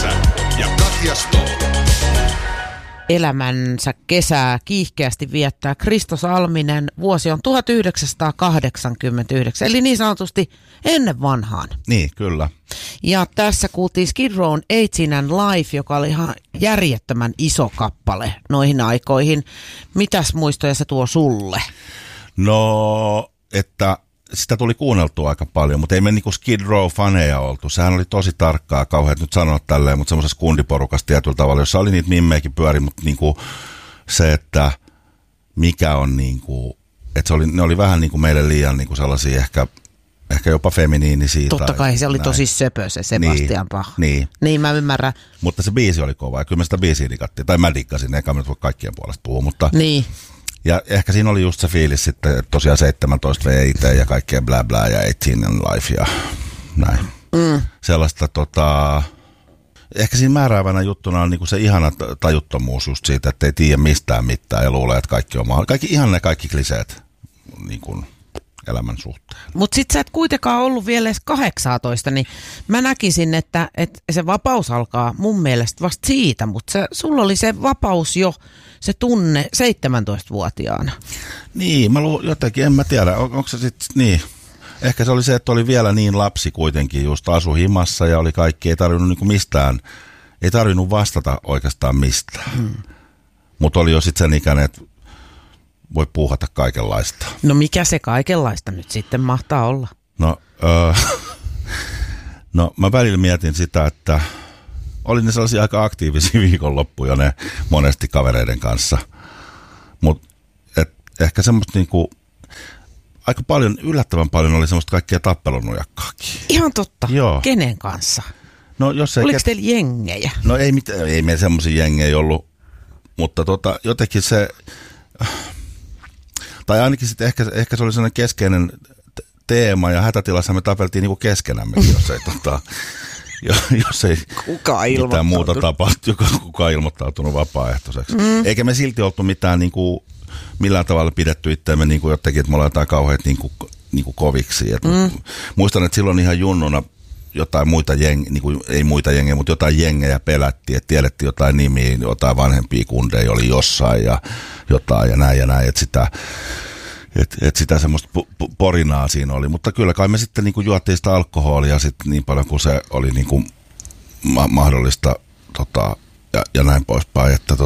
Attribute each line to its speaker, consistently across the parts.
Speaker 1: Mälsä ja Katja Stoll.
Speaker 2: Elämänsä kesää kiihkeästi viettää Kristo Salminen. Vuosi on 1989, eli niin sanotusti ennen vanhaan.
Speaker 3: Niin, kyllä.
Speaker 2: Ja tässä kuultiin Skid Row'n 18 and Life, joka oli ihan järjettömän iso kappale noihin aikoihin. Mitäs muistoja se tuo sulle?
Speaker 3: No, että sitä tuli kuunneltua aika paljon, mutta ei me niinku Skid Row-faneja oltu. Sehän oli tosi tarkkaa, kauheat nyt sanoa tälleen, mutta semmoisessa kundiporukassa tietyllä tavalla, jossa oli niitä mimmeikin pyöri, mutta niinku se, että mikä on niinku, että ne oli vähän niinku meille liian niinku sellaisia ehkä jopa feminiinisiä.
Speaker 2: Totta kai se oli tosi söpö se Sebastian Bach. Niin mä ymmärrän.
Speaker 3: Mutta se biisi oli kova ja kyllä me sitä biisiä digattiin, tai mä diggasin, eikä mä nyt voi kaikkien puolesta puhua, mutta...
Speaker 2: Niin.
Speaker 3: Ja ehkä siinä oli just se fiilis sitten, että tosiaan 17 vei itse ja kaikkea bla bla ja 18 and Life ja näin. Sellaista ehkä siinä määräävänä juttuna on niinku se ihana tajuttomuus just siitä, että ei tiedä mistään mitään ja luulee, että kaikki on mahdollista. Ihan ne kaikki kliseet niinku elämän suhteen.
Speaker 2: Mutta sit sä et kuitenkaan ollut vielä edes 18, niin mä näkisin, että se vapaus alkaa mun mielestä vasta siitä, mutta sulla oli se vapaus jo, se tunne 17-vuotiaana. Niin,
Speaker 3: jotenkin, en mä tiedä, onko se sitten niin. Ehkä se oli se, että oli vielä niin lapsi kuitenkin, just asu himassa ja oli kaikki, ei tarvinnut niinku mistään, ei tarvinnut vastata oikeastaan mistään. Mutta oli jo sitten sen ikäinen, että voi puuhata kaikenlaista.
Speaker 2: No mikä se kaikenlaista nyt sitten mahtaa olla?
Speaker 3: No mä välillä mietin sitä, että oli ne sellaisia aika aktiivisia viikonloppuja ne monesti kavereiden kanssa. Mutta ehkä semmoista niinku, aika paljon, yllättävän paljon oli semmoista kaikkea tappelunujakkaakin.
Speaker 2: Ihan totta.
Speaker 3: Joo.
Speaker 2: Kenen kanssa?
Speaker 3: No jos ei...
Speaker 2: Oliko teillä jengejä?
Speaker 3: No ei meillä semmoisia jengejä ollut, mutta jotenkin se... Tai ainakin sitten ehkä se oli sellainen keskeinen teema ja hätätilassa me tapeltiin niinku keskenämme, jos ei mitään muuta tapahtunut, kukaan ilmoittautunut vapaaehtoiseksi. Eikä me silti oltu mitään niinku, millään tavalla pidetty itseämme niinku jotenkin, että me ollaan jotain kauheat niinku koviksi. Muistan, että silloin ihan junnuna jotain muita niinku, ei muita jengejä, mutta jotain jengejä pelättiin, että tiedettiin jotain nimiä, jotain vanhempia kundeja oli jossain ja jotain ja näin, että sitä semmoista porinaa siinä oli, mutta kyllä kai me sitten niinku juottiin sitä alkoholia sitten niin paljon kuin se oli niinku mahdollista ja näin poispäin, että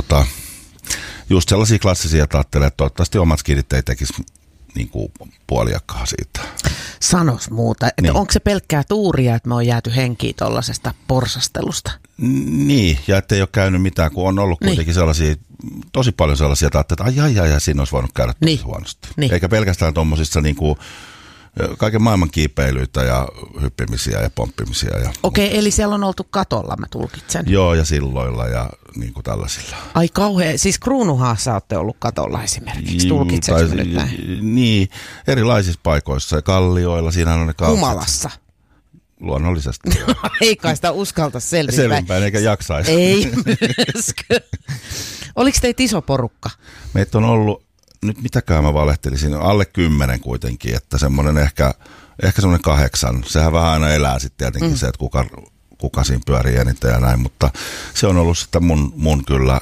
Speaker 3: just sellaisia klassisia, että ajattelee, että toivottavasti omat skidit ei tekisi niinku puoliakaan siitä.
Speaker 2: Sanos muuta, että niin. Onko se pelkkää tuuria, että me on jääty henkiin tollasesta porsastelusta?
Speaker 3: Niin, ja ettei ole käynyt mitään, kun on ollut kuitenkin sellaisia, tosi paljon sellaisia, että ai, siinä olisi voinut käydä tosi huonosti. Niin. Eikä pelkästään tuommoisissa niinku kaiken maailman kiipeilyitä ja hyppimisiä ja pomppimisia.
Speaker 2: Okei, eli siellä on oltu katolla, mä tulkitsen.
Speaker 3: Joo, ja silloilla ja niin kuin tällaisilla. Ai
Speaker 2: kauhean, siis Kruunuhaassa olette ollut katolla esimerkiksi, tulkitsenko nyt näin?
Speaker 3: Niin, erilaisissa paikoissa ja kallioilla, siinähän on ne kaukset.
Speaker 2: Humalassa.
Speaker 3: Luonnollisesti.
Speaker 2: Ei kai sitä uskalta
Speaker 3: selvinpäin eikä jaksaisi.
Speaker 2: Ei myöskään. Oliko teitä iso porukka?
Speaker 3: Meitä on ollut, nyt mitäkään mä valehtelisin, alle 10 kuitenkin, että semmoinen ehkä semmoinen 8. Sehän vähän aina elää sitten tietenkin se, että kuka siinä pyörii eniten ja näin, mutta se on ollut sitä mun kyllä,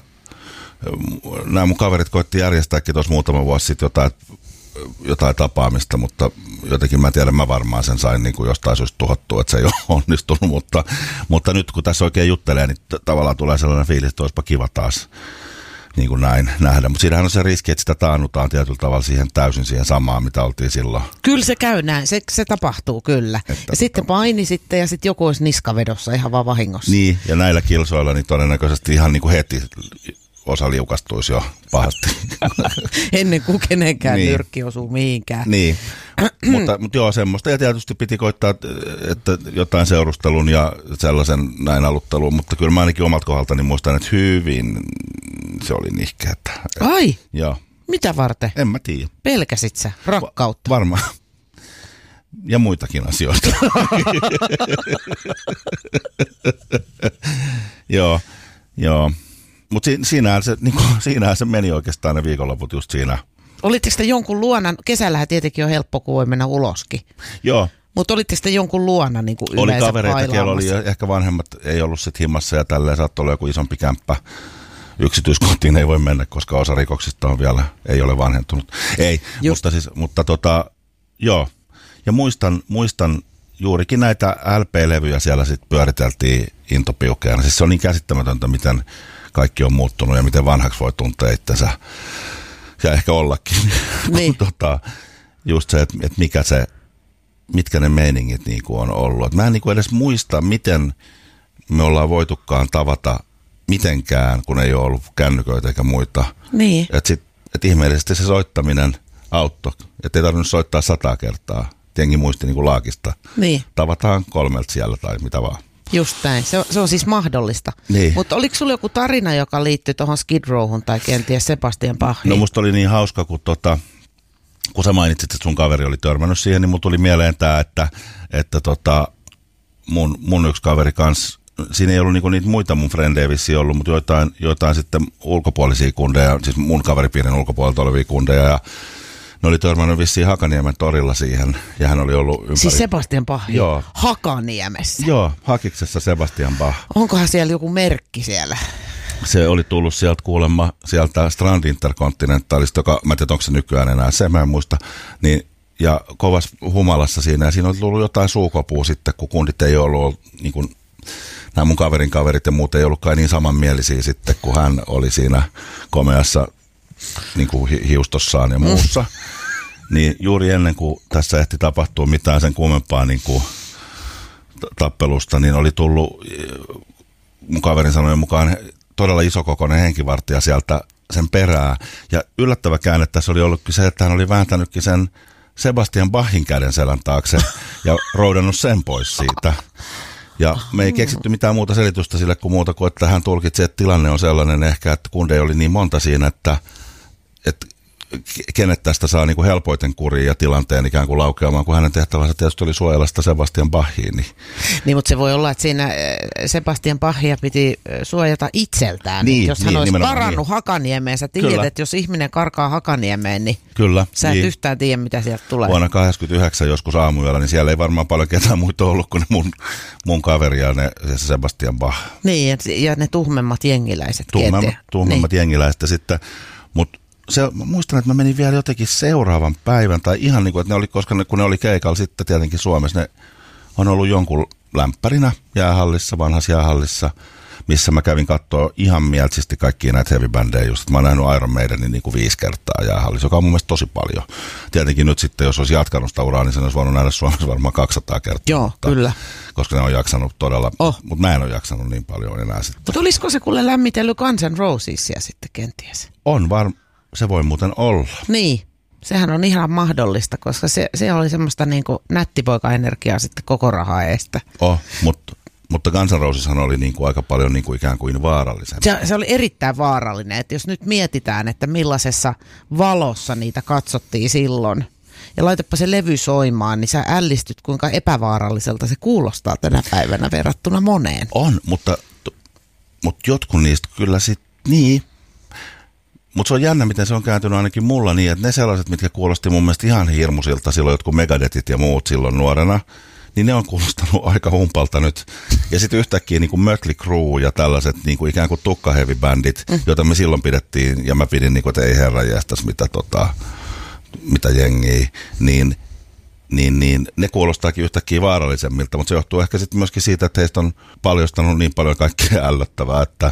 Speaker 3: nämä mun kaverit koitti järjestääkin tuossa muutama vuosi sitten jotain tapaamista, mutta jotenkin mä tiedän, mä varmaan sen sain niin kuin jostain syystä tuhottua, että se ei ole onnistunut, mutta nyt kun tässä oikein juttelee, niin tavallaan tulee sellainen fiilis, että olisipa kiva taas niin kuin näin nähdä. Mutta siinähän on se riski, että sitä taannutaan tietyllä tavalla täysin siihen samaan, mitä oltiin silloin.
Speaker 2: Kyllä se käy näin, se tapahtuu kyllä. Ja sitten painisitte ja sitten joku olisi niskavedossa ihan vaan vahingossa.
Speaker 3: Niin, ja näillä kilsoilla niin todennäköisesti ihan niin kuin heti osa liukastuisi jo pahasti.
Speaker 2: Ennen kuin kenenkään nyrkki osuu mihinkään.
Speaker 3: Niin, mutta joo semmoista. Ja tietysti piti koittaa että jotain seurustelun ja sellaisen näin aluttelun, mutta kyllä mä ainakin omalta kohdaltani muistan, että hyvin se oli nihkeä.
Speaker 2: Ai?
Speaker 3: Joo.
Speaker 2: Mitä varten?
Speaker 3: En mä tiedä.
Speaker 2: Pelkäsit sä rakkautta?
Speaker 3: Varmaan. Ja muitakin asioita. Joo. Mutta siinähän se meni oikeastaan ne viikonloput just siinä.
Speaker 2: Olitteko te jonkun luona? Kesällähän tietenkin on helppo, kun voi mennä uloskin.
Speaker 3: Joo,
Speaker 2: Mutta olitte sitten jonkun luona niin kuin yleensä
Speaker 3: oli kavereita, kello oli ehkä vanhemmat, ei ollut sitten himmassa ja tälleen, saattoi olla joku isompi kämppä. Yksityiskohtiin ei voi mennä, koska osa rikoksista on vielä, ei ole vanhentunut. Ei, mutta joo. Ja muistan juurikin näitä LP-levyjä siellä sitten pyöriteltiin intopiukeena. Siis se on niin käsittämätöntä, miten kaikki on muuttunut ja miten vanhaksi voi tuntea itsensä. Ja ehkä ollakin.
Speaker 2: Niin.
Speaker 3: Just se, että mitkä ne meiningit niinku on ollut. Et mä en niinku edes muista, miten me ollaan voitukaan tavata mitenkään, kun ei ole ollut kännyköitä eikä muita.
Speaker 2: Niin.
Speaker 3: Että ihmeellisesti se soittaminen auttoi. Että ei tarvinnut soittaa 100 kertaa. Jengi muisti niin kuin laakista.
Speaker 2: Niin.
Speaker 3: Tavataan 3 siellä tai mitä vaan.
Speaker 2: Just näin. Se on siis mahdollista.
Speaker 3: Niin.
Speaker 2: Mutta oliko sulla joku tarina, joka liittyy tuohon Skid Rowhun tai kenties Sebastian Bachiin?
Speaker 3: No musta oli niin hauska, kun sä mainitsit, että sun kaveri oli törmännyt siihen, niin mulla tuli mieleen tämä, että mun yksi kaveri kanssa, siinä ei ollut niinku niitä muita mun frendejä vissiin ollut, mutta joitain sitten ulkopuolisia kundeja, siis mun kaveripiirin ulkopuolelta olevia kundeja, ja ne oli törmännyt vissiin Hakaniemen torilla siihen, ja hän oli ollut ympäri.
Speaker 2: Siis Sebastian Bach?
Speaker 3: Joo.
Speaker 2: Hakaniemessä?
Speaker 3: Joo, Hakiksessa Sebastian Bach.
Speaker 2: Onkohan siellä joku merkki siellä?
Speaker 3: Se oli tullut sieltä Strand Intercontinentalista, joka, mä en tiedä, onko se nykyään enää, se mä en muista, niin, ja kovas humalassa siinä, ja siinä oli tullut jotain suukopua sitten, kun kundit ei ollut, niin kuin, nämä mun kaverin kaverit ja muut ei ollutkaan niin samanmielisiä sitten, kun hän oli siinä komeassa niin kuin hiustossaan ja muussa. Niin juuri ennen kuin tässä ehti tapahtua mitään sen kummempaa niin kuin tappelusta, niin oli tullut mun kaverin sanojen mukaan todella isokokoinen henkivartija sieltä sen perää. Ja yllättävä käänne tässä oli ollutkin se, että hän oli vääntänytkin sen Sebastian Bachin käden selän taakse ja roudannut sen pois siitä. Ja me ei keksitty mitään muuta selitystä sille kuin muuta kuin, että hän tulkitsi, että tilanne on sellainen ehkä, että kundeja oli niin monta siinä, että kenet tästä saa niin kuin helpoiten kuriin ja tilanteen ikään kuin laukeamaan, kun hänen tehtävänsä tietysti oli suojella sitä Sebastian Bachiin. Niin,
Speaker 2: mutta se voi olla, että siinä Sebastian Bachia piti suojata itseltään.
Speaker 3: Niin,
Speaker 2: jos hän olisi karannut Hakaniemeen, sä tiedät, että jos ihminen karkaa Hakaniemeen, niin
Speaker 3: kyllä,
Speaker 2: sä et yhtään tiedä, mitä sieltä tulee.
Speaker 3: Vuonna 1989 joskus aamuyöllä, niin siellä ei varmaan paljon ketään muita ollut kuin mun kaveri ja se Sebastian Bach.
Speaker 2: Niin, ja ne tuhmemmat jengiläiset.
Speaker 3: Tuhmemmat niin. Jengiläiset sitten, mutta mä muistan, että mä menin vielä jotenkin seuraavan päivän, tai ihan niin kuin, että ne oli, koska kun ne oli keikalla sitten tietenkin Suomessa, ne on ollut jonkun lämpärinä jäähallissa, vanhassa jäähallissa, missä mä kävin katsoa ihan mielisesti kaikkia näitä heavy-bändejä just. Mä oon nähnyt Iron Maidenin niin kuin 5 kertaa jäähallissa, joka on mun mielestä tosi paljon. Tietenkin nyt sitten, jos olisi jatkanut sitä uraa, niin sen olisi voinut nähdä Suomessa varmaan 200 kertaa.
Speaker 2: Joo, kyllä.
Speaker 3: Koska ne on jaksanut todella, mutta mä en ole jaksanut niin paljon enää sitten.
Speaker 2: Mutta olisiko se kuule lämmitellyt Guns N' Rosesia sitten kenties?
Speaker 3: On se voi muuten olla.
Speaker 2: Niin, sehän on ihan mahdollista, koska se oli semmoista niinku nättipoika-energiaa sitten koko rahaa eestä.
Speaker 3: Mutta Guns N' Roseshan oli niinku aika paljon niinku ikään kuin vaarallisempi.
Speaker 2: Se oli erittäin vaarallinen, että jos nyt mietitään, että millaisessa valossa niitä katsottiin silloin, ja laitapa se levy soimaan, niin sä ällistyt, kuinka epävaaralliselta se kuulostaa tänä päivänä verrattuna moneen.
Speaker 3: On, mutta jotkut niistä kyllä sitten, niin. Mutta se on jännä, miten se on kääntynyt ainakin mulla niin, että ne sellaiset, mitkä kuulosti mun mielestä ihan hirmuisilta silloin, jotkut Megadethit ja muut silloin nuorena, niin ne on kuulostanut aika humpalta nyt. Ja sitten yhtäkkiä niin kuin Mötley Crüe ja tällaiset niin kuin ikään kuin tukkaheavy-bändit, joita me silloin pidettiin, ja mä pidin, niin kuin, että ei herranjestas, mitä jengiä, niin ne kuulostaakin yhtäkkiä vaarallisemmilta, mutta se johtuu ehkä sitten myöskin siitä, että heistä on paljostanut niin paljon kaikkea ällöttävää, että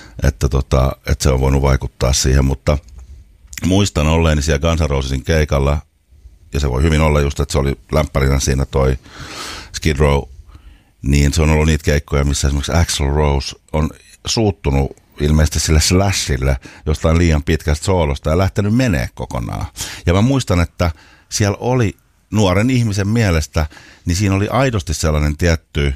Speaker 3: se on voinut vaikuttaa siihen, mutta muistan olleeni siellä Guns N' Rosesin keikalla, ja se voi hyvin olla just, että se oli lämpärinä siinä toi Skid Row, niin se on ollut niitä keikkoja, missä esimerkiksi Axl Rose on suuttunut ilmeisesti sille Slashille jostain liian pitkästä soolosta ja lähtenyt menee kokonaan. Ja mä muistan, että siellä oli nuoren ihmisen mielestä, niin siinä oli aidosti sellainen tietty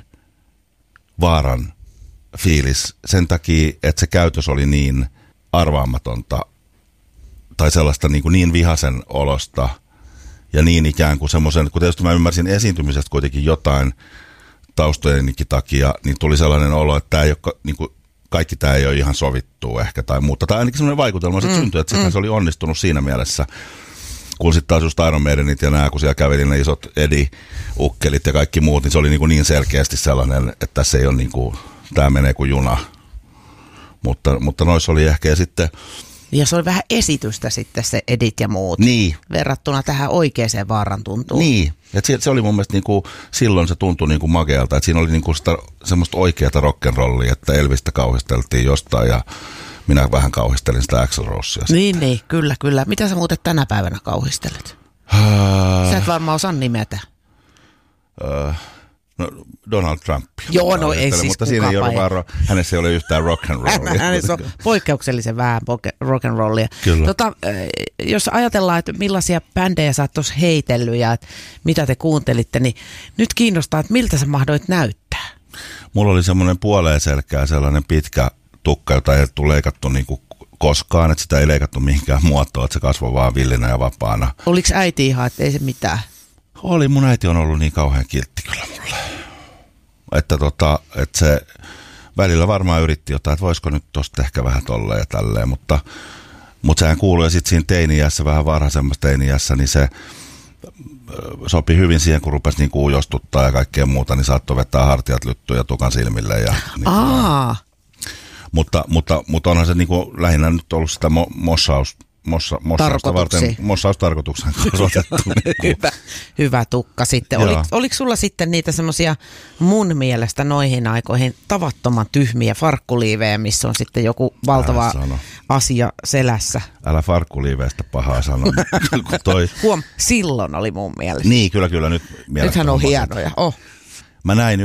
Speaker 3: vaaran fiilis sen takia, että se käytös oli niin arvaamatonta tai sellaista niin vihaisen olosta ja niin ikään kuin semmoisen, kun tietysti mä ymmärsin esiintymisestä kuitenkin jotain taustojenkin takia, niin tuli sellainen olo, että tämä ei ole, niin kuin, kaikki tämä ei ole ihan sovittua ehkä tai muuta. Tai ainakin semmoinen vaikutelma sitten syntyi, että se oli onnistunut siinä mielessä. kun sitten taas just Iron Maidenit ja nämä, kun siellä käveli ne isot Eddie-ukkelit ja kaikki muut, niin se oli niin selkeästi sellainen, että tässä ei ole tämä menee kuin juna. Mutta noissa oli ehkä ja sitten...
Speaker 2: Ja se oli vähän esitystä sitten se Edit ja muut.
Speaker 3: Niin.
Speaker 2: Verrattuna tähän oikeaan vaaran tuntuun.
Speaker 3: Niin. Et se oli mun mielestä silloin se tuntui makealta, että siinä oli sitä semmoista oikeata rock'n'rollia, että Elvistä kauhisteltiin jostain ja minä vähän kauhistelin sitä Axl Rosea.
Speaker 2: Niin, kyllä. Mitä sä muuten tänä päivänä kauhistelet? Sä et varmaan osaa nimetä.
Speaker 3: No, Donald Trump.
Speaker 2: Joo, no ei siis
Speaker 3: mutta siinä ei ole hänessä ei ole yhtään rock'n'rollia.
Speaker 2: Hänessä on poikkeuksellisen vähän rock'n'rollia.
Speaker 3: Kyllä.
Speaker 2: Jos ajatellaan, että millaisia bändejä sä oot tuossa heitellyt ja mitä te kuuntelitte, niin nyt kiinnostaa, että miltä sä mahdoit näyttää?
Speaker 3: Mulla oli semmoinen puoleen selkää sellainen pitkä tukka, jota ei tule leikattu koskaan, että sitä ei leikattu mihinkään muotoon, että se kasvoi vaan villinä ja vapaana.
Speaker 2: Oliko äiti ihan, että ei se mitään?
Speaker 3: Oli, mun äiti on ollut niin kauhean kiltti kyllä mulle. Että se välillä varmaan yritti jotain, että voisiko nyt tosta ehkä vähän tolleen ja tälleen, mutta sehän kuului ja sitten siinä teini-iässä, vähän varhaisemmassa teini-iässä, niin se sopi hyvin siihen, kun rupesi ujostuttaa ja kaikkea muuta, niin saattoi vetää hartiat lyttyä ja tukan silmille. Ja, mutta onhan se lähinnä nyt ollut sitä mossaustarkoituksen korotettu.
Speaker 2: Hyvä tukka sitten. Oliko sulla sitten niitä semmoisia mun mielestä noihin aikoihin tavattoman tyhmiä farkkuliivejä, missä on sitten joku valtava asia selässä?
Speaker 3: Älä farkkuliiveistä pahaa sanoa.
Speaker 2: Silloin oli mun mielestä.
Speaker 3: Niin, kyllä.
Speaker 2: Nythän on hienoja.
Speaker 3: Mä näin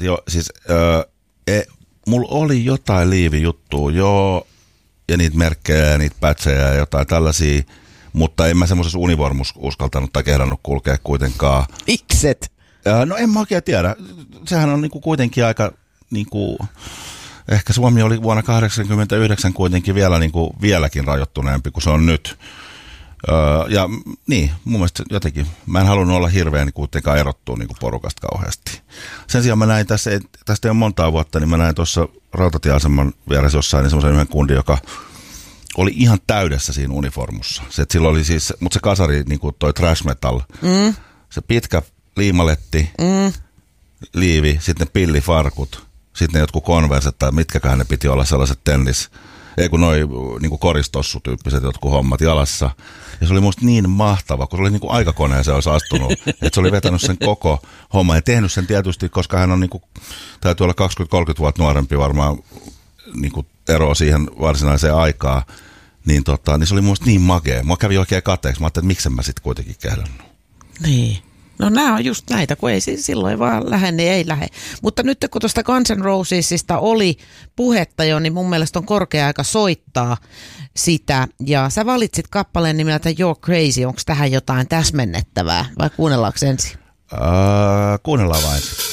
Speaker 3: mulla oli jotain liivijuttua, ja niitä merkkejä ja niitä pätsejä ja jotain tällaisia, mutta en mä semmoisessa univormus uskaltanut tai kehdannut kulkea kuitenkaan.
Speaker 2: Mikset?
Speaker 3: No en mä oikein tiedä. Sehän on kuitenkin aika, ehkä Suomi oli vuonna 1989 kuitenkin vielä vieläkin rajoittuneempi kuin se on nyt. Ja niin, mun mielestä jotenkin, mä en halunnut olla hirveän kuitenkaan erottua porukasta kauheasti. Sen sijaan mä näin tästä ei ole montaa vuotta, niin mä näin tuossa rautatieaseman vieressä jossain niin semmoisen yhden kundin, joka oli ihan täydessä siinä uniformussa. Sillä oli siis, mutta se kasari, toi thrash metal, se pitkä liimaletti, liivi, sitten pillifarkut, sitten ne jotkut konverset tai mitkäkään ne piti olla sellaiset ei kun noi koristossutyyppiset jotkut hommat jalassa. Ja se oli musta niin mahtava, kun se oli aikakoneeseen olisi astunut, että se oli vetänyt sen koko homman ja tehnyt sen tietysti, koska hän on täytyy olla 20-30 vuotta nuorempi varmaan eroa siihen varsinaiseen aikaan. Niin se oli musta niin makea. Mua kävi oikein kateeksi. Mä ajattelin, että miksen mä sitten kuitenkin kehdannut.
Speaker 2: Niin. No nämä on just näitä, kun ei silloin vaan lähde, niin ei lähde. Mutta nyt kun tuosta Guns N' Rosesista oli puhetta jo, niin mun mielestä on korkea aika soittaa sitä. Ja sä valitsit kappaleen nimeltä You're Crazy. Onko tähän jotain täsmennettävää vai kuunnellaanko ensin?
Speaker 3: Kuunnellaan vain.